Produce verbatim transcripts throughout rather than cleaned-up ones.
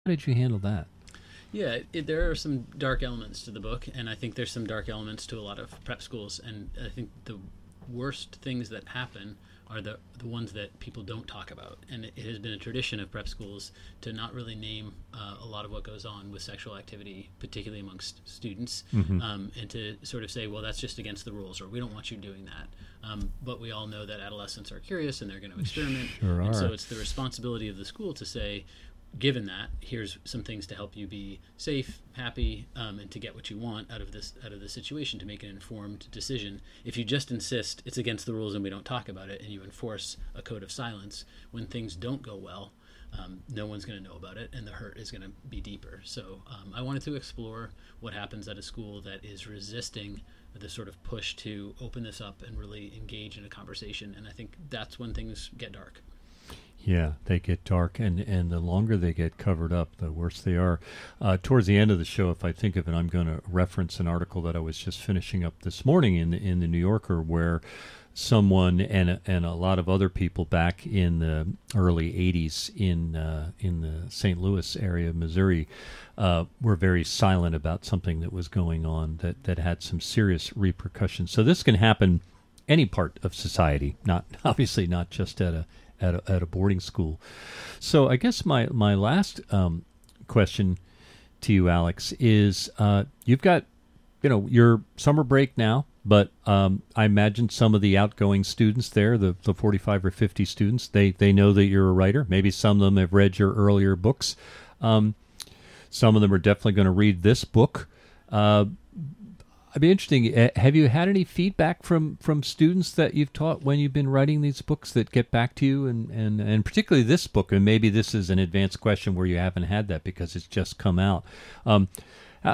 did you handle that? Yeah, it, there are some dark elements to the book, and I think there's some dark elements to a lot of prep schools. And I think the worst things that happen are the the ones that people don't talk about. And it, it has been a tradition of prep schools to not really name uh, a lot of what goes on with sexual activity, particularly amongst students, Mm-hmm. um, and to sort of say, well, that's just against the rules, or we don't want you doing that. Um, but we all know that adolescents are curious and they're going to experiment, Sure and so are. it's the responsibility of the school to say, given that, here's some things to help you be safe, happy, um, and to get what you want out of this out of the situation, to make an informed decision. If you just insist it's against the rules and we don't talk about it, and you enforce a code of silence, when things don't go well, um, no one's going to know about it, and the hurt is going to be deeper. So um, I wanted to explore what happens at a school that is resisting the sort of push to open this up and really engage in a conversation, and I think that's when things get dark. Yeah, they get dark, and, and the longer they get covered up, the worse they are. Uh, towards the end of the show, if I think of it, I'm going to reference an article that I was just finishing up this morning in the, in the New Yorker, where someone and a, and a lot of other people back in the early eighties in uh, in the Saint Louis area of Missouri uh, were very silent about something that was going on that, that had some serious repercussions. So this can happen any part of society, not obviously not just at a at a, at a boarding school. So I guess my my last um, question to you, Alex, is uh, you've got you know your summer break now, but um, I imagine some of the outgoing students there, the, the forty-five or fifty students, they they know that you're a writer. Maybe some of them have read your earlier books. Um, some of them are definitely going to read this book. Uh, It'd be interesting. Uh, have you had any feedback from, from students that you've taught when you've been writing these books that get back to you, and, and, and particularly this book? And maybe this is an advanced question where you haven't had that because it's just come out. Um, uh,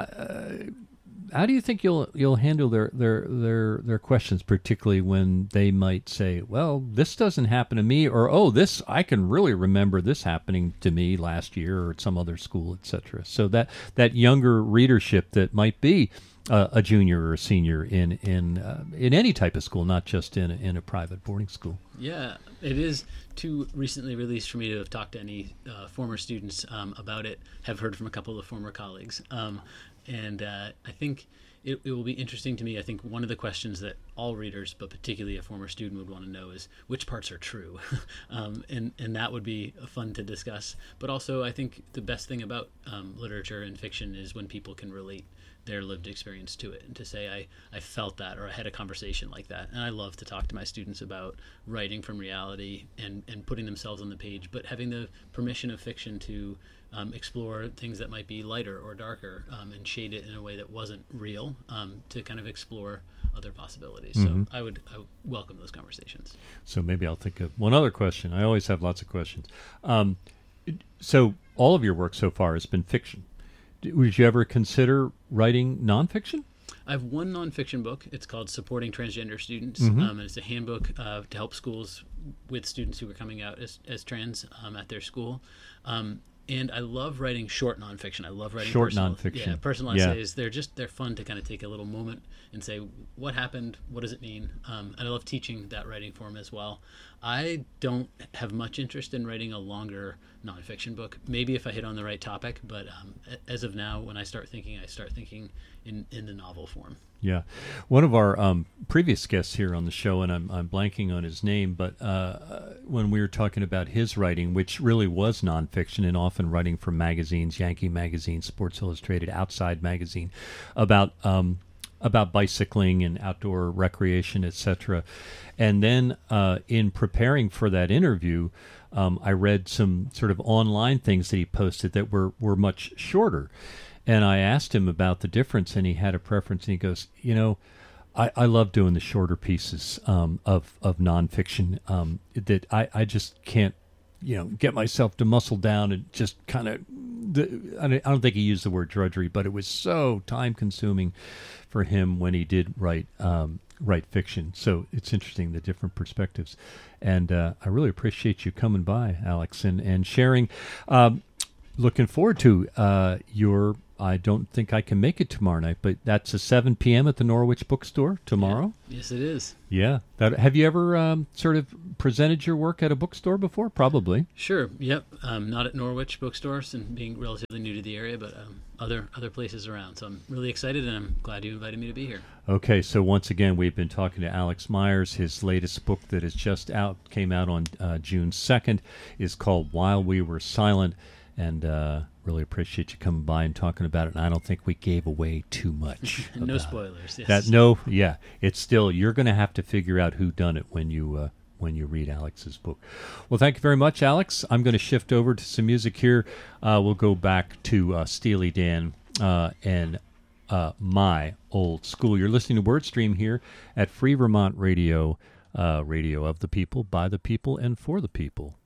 how do you think you'll you'll handle their, their their their questions, particularly when they might say, "Well, this doesn't happen to me," or "Oh, this I can really remember this happening to me last year or at some other school, et cetera" So that that younger readership that might be Uh, a junior or a senior in in uh, in any type of school, not just in a, in a private boarding school. Yeah, it is too recently released for me to have talked to any uh, former students um, about it. Have heard from a couple of former colleagues, um, and uh, I think it, it will be interesting to me. I think one of the questions that all readers, but particularly a former student, would want to know is which parts are true, um, and and that would be fun to discuss. But also, I think the best thing about um, literature and fiction is when people can relate their lived experience to it, and to say I, I felt that, or I had a conversation like that. And I love to talk to my students about writing from reality and, and putting themselves on the page, but having the permission of fiction to um, explore things that might be lighter or darker, um, and shade it in a way that wasn't real, um, to kind of explore other possibilities. Mm-hmm. So I would, I would welcome those conversations. So maybe I'll think of one other question. I always have lots of questions. Um, so all of your work so far has been fiction. Would you ever consider writing nonfiction? I have one nonfiction book. It's called Supporting Transgender Students, Mm-hmm. um, and it's a handbook uh, to help schools with students who are coming out as, as trans um, at their school. Um, and I love writing short nonfiction. I love writing Short personal, nonfiction. Yeah, personal Yeah. essays. They're just they're fun to kind of take a little moment and say what happened, what does it mean, um, and I love teaching that writing form as well. I don't have much interest in writing a longer nonfiction book. Maybe if I hit on the right topic, but um, as of now, when I start thinking, I start thinking in, in the novel form. Yeah. One of our um, previous guests here on the show, and I'm, I'm blanking on his name, but uh, when we were talking about his writing, which really was nonfiction and often writing for magazines, Yankee Magazine, Sports Illustrated, Outside Magazine, about um, about bicycling and outdoor recreation, et cetera. And then uh, in preparing for that interview, um, I read some sort of online things that he posted that were, were much shorter. And I asked him about the difference, and he had a preference, and he goes, you know, I, I love doing the shorter pieces um, of, of nonfiction um, that I, I just can't, you know, get myself to muscle down and just kind of, I don't think he used the word drudgery, but it was so time consuming for him when he did write um, write fiction. So it's interesting, the different perspectives. And uh, I really appreciate you coming by, Alex, and, and sharing. Um, looking forward to uh, your. I don't think I can make it tomorrow night, but that's a seven p.m. at the Norwich Bookstore tomorrow. Yeah. Yes, it is. Yeah. That, have you ever um, sort of presented your work at a bookstore before? Probably. Sure. Yep. Um, not at Norwich Bookstores, and being relatively new to the area, but um, other other places around. So I'm really excited, and I'm glad you invited me to be here. Okay. So once again, we've been talking to Alex Myers. His latest book that is just out, came out on uh, June second, is called While We Were Silent. And uh, really appreciate you coming by and talking about it. And I don't think we gave away too much. No spoilers. Yes. That no, yeah. It's still, you're going to have to figure out who done it when you uh, when you read Alex's book. Well, thank you very much, Alex. I'm going to shift over to some music here. Uh, we'll go back to uh, Steely Dan uh, and uh, My Old School. You're listening to WordStream here at Free Vermont Radio, uh, radio of the people, by the people, and for the people.